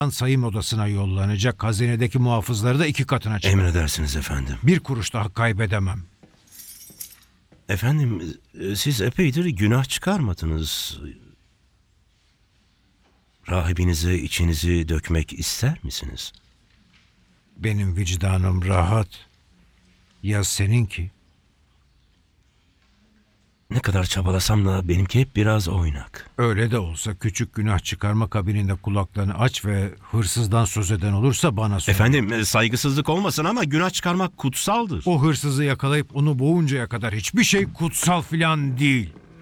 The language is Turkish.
sayım odasına yollanacak. Hazinedeki muhafızları da 2 katına çıkar. Emredersiniz efendim. Bir kuruş daha kaybedemem. Efendim, siz epeydir günah çıkarmadınız. Rahibinize içinizi dökmek ister misiniz? Benim vicdanım rahat. Ya seninki? Ne kadar çabalasam da benimki hep biraz oynak. Öyle de olsa küçük günah çıkarma kabininde kulaklarını aç ve hırsızdan söz eden olursa bana söyle. Efendim, saygısızlık olmasın ama günah çıkarmak kutsaldır. O hırsızı yakalayıp onu boğuncaya kadar hiçbir şey kutsal filan değil.